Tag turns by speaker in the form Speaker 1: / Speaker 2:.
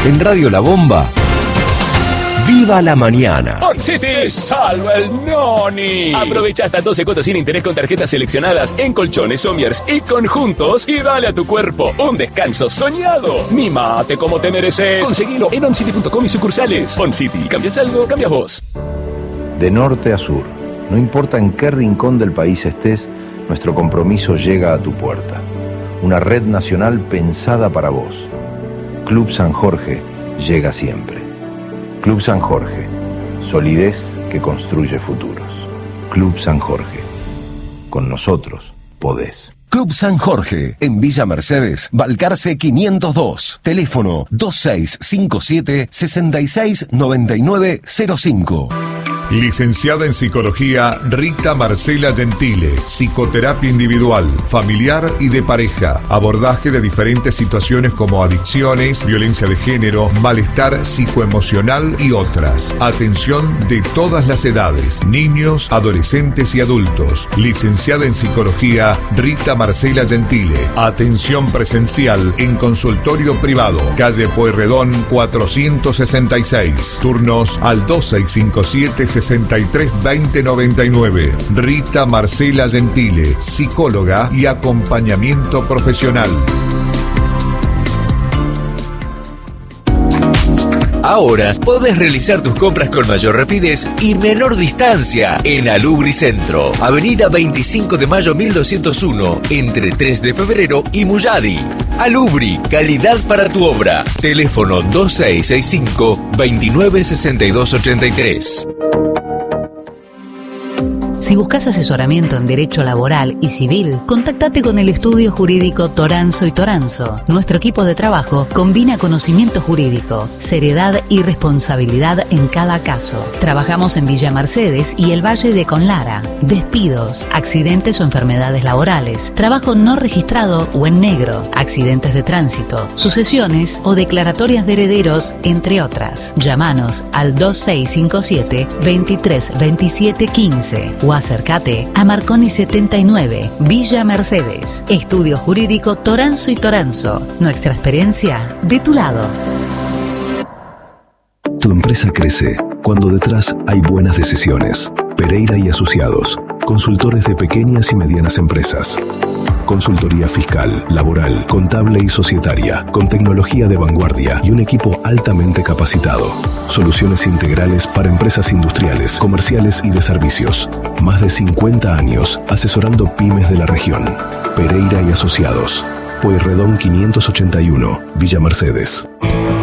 Speaker 1: En Radio La Bomba, ¡viva la mañana!
Speaker 2: ¡City! ¡Salva el Noni! Aprovecha hasta 12 cuotas sin interés con tarjetas seleccionadas en colchones, sommiers y conjuntos y dale a tu cuerpo un descanso soñado. Mímate como te mereces. Conseguilo en oncity.com y sucursales. OnCity. ¿Cambias algo? Cambias vos.
Speaker 3: De norte a sur, no importa en qué rincón del país estés, nuestro compromiso llega a tu puerta. Una red nacional pensada para vos. Club San Jorge llega siempre. Club San Jorge, solidez que construye futuros. Club San Jorge, con nosotros podés.
Speaker 1: Club San Jorge, en Villa Mercedes, Balcarce 502. Teléfono 2657-669905.
Speaker 4: Licenciada en Psicología, Rita Marcela Gentile. Psicoterapia individual, familiar y de pareja. Abordaje de diferentes situaciones como adicciones, violencia de género, malestar psicoemocional y otras. Atención de todas las edades, niños, adolescentes y adultos. Licenciada en Psicología, Rita Marcela Gentile. Atención presencial en consultorio privado, calle Pueyrredón 466. Turnos al 2657-632099. Rita Marcela Gentile, psicóloga y acompañamiento profesional.
Speaker 5: Ahora podés realizar tus compras con mayor rapidez y menor distancia en Alubri Centro, Avenida 25 de Mayo 1201, entre 3 de febrero y Muyadi. Alubri, calidad para tu obra. Teléfono 2665-296283.
Speaker 6: Si buscas asesoramiento en derecho laboral y civil, contáctate con el estudio jurídico Toranzo y Toranzo. Nuestro equipo de trabajo combina conocimiento jurídico, seriedad y responsabilidad en cada caso. Trabajamos en Villa Mercedes y el Valle de Conlara. Despidos, accidentes o enfermedades laborales, trabajo no registrado o en negro, accidentes de tránsito, sucesiones o declaratorias de herederos, entre otras. Llámanos al 2657-232715 o acércate a Marconi 79, Villa Mercedes. Estudio Jurídico Toranzo y Toranzo. Nuestra experiencia de tu lado.
Speaker 7: Tu empresa crece cuando detrás hay buenas decisiones. Pereira y Asociados, consultores de pequeñas y medianas empresas. Consultoría fiscal, laboral, contable y societaria, con tecnología de vanguardia y un equipo altamente capacitado. Soluciones integrales para empresas industriales, comerciales y de servicios. Más de 50 años asesorando pymes de la región. Pereira y Asociados. Pueyrredón 581, Villa Mercedes.